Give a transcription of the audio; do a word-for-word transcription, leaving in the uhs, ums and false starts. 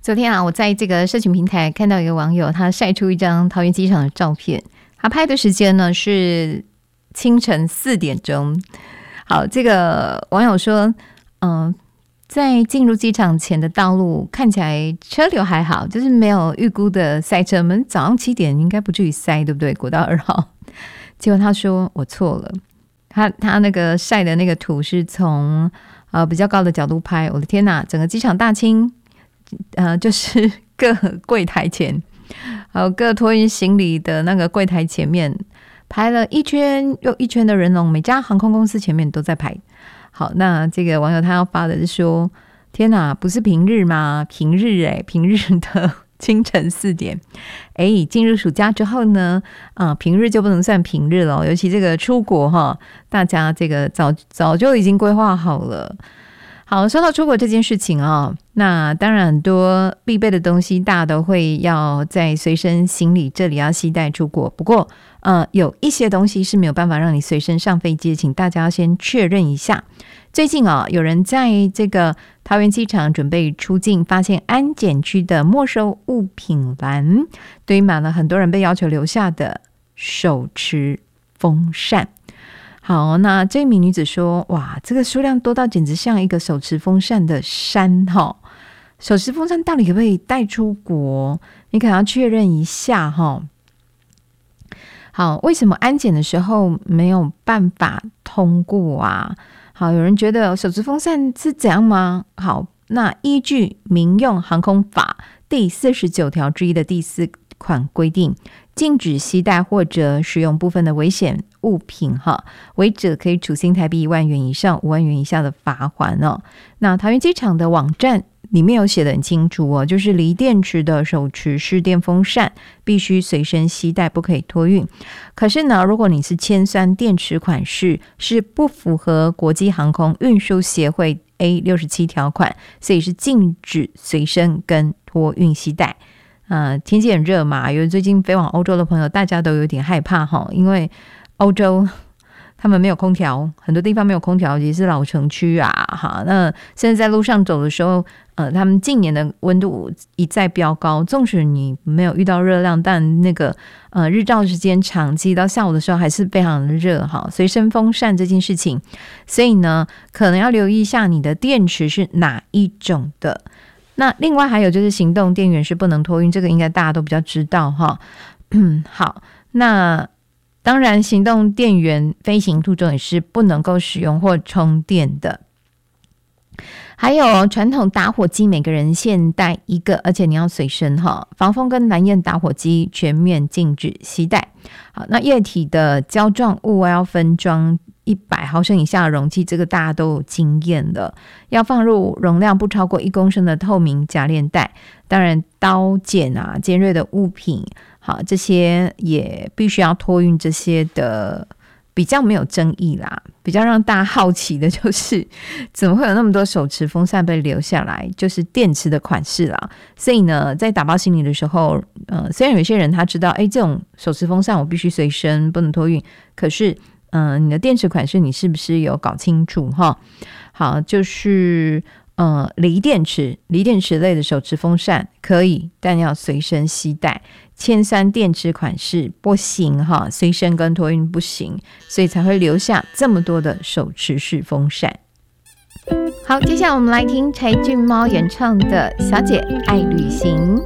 昨天啊，我在这个社群平台看到一个网友，他晒出一张桃园机场的照片，他拍的时间呢是清晨四点钟。好，这个网友说，嗯、呃，在进入机场前的道路看起来车流还好，就是没有预估的塞车。我们早上七点应该不至于塞，对不对？国道二号。结果他说我错了，他他那个晒的那个图是从呃比较高的角度拍，我的天哪，整个机场大清。呃，就是各柜台前，还有各托运行李的那个柜台前面排了一圈又一圈的人龙，每家航空公司前面都在排。好，那这个网友他要发的是说，天哪，不是平日吗？平日哎、欸，平日的清晨四点，哎，进入暑假之后呢，啊，平日就不能算平日了，尤其这个出国哈，大家这个早早就已经规划好了。好，说到出国这件事情啊、哦，那当然很多必备的东西大家都会要在随身行李这里要携带出国。不过呃，有一些东西是没有办法让你随身上飞机，请大家先确认一下。最近啊、哦，有人在这个桃园机场准备出境，发现安检区的没收物品栏堆满了很多人被要求留下的手持风扇。好，那这名女子说，哇，这个数量多到简直像一个手持风扇的山哈！手持风扇到底可不可以带出国？你可能要确认一下哈。好，为什么安检的时候没有办法通过啊？好，有人觉得手持风扇是怎样吗？好，那依据民用航空法第四十九条之一的第四款规定，禁止携带或者使用部分的危险物品哈，违者可以处新台币一万元以上五万元以下的罚锾哦。那桃园机场的网站里面有写得很清楚哦，就是锂电池的手持式电风扇必须随身携带，不可以托运。可是呢，如果你是铅酸电池款式，是不符合国际航空运输协会 A 六十七条款，所以是禁止随身跟托运携带。呃，天气很热嘛，因为最近飞往欧洲的朋友大家都有点害怕哈，因为欧洲他们没有空调，很多地方没有空调，也是老城区啊哈。那甚至在路上走的时候，呃，他们近年的温度一再飙高，纵使你没有遇到热量，但那个呃日照时间长期到下午的时候还是非常的热哈。随身风扇这件事情，所以呢，可能要留意一下你的电池是哪一种的。那另外还有就是行动电源是不能托运，这个应该大家都比较知道哈。好，那当然行动电源飞行途中也是不能够使用或充电的。还有传统打火机每个人限带一个，而且你要随身哈。防风跟蓝焰打火机全面禁止携带。好，那液体的胶状物要分装一百毫升以下的容器，这个大家都有经验了，要放入容量不超过一公升的透明夹链袋。当然刀剪啊尖锐的物品，好，这些也必须要托运，这些的比较没有争议啦。比较让大家好奇的就是怎么会有那么多手持风扇被留下来，就是电池的款式啦。所以呢，在打包行李的时候，呃，虽然有些人他知道，哎，这种手持风扇我必须随身，不能托运，可是嗯、呃，你的电池款式你是不是有搞清楚哈？好，就是呃，锂电池、锂电池类的手持风扇可以，但要随身携带。铅酸电池款式不行哈，随身跟托运不行，所以才会留下这么多的手持式风扇。好，接下来我们来听柴郡猫演唱的《小姐爱旅行》。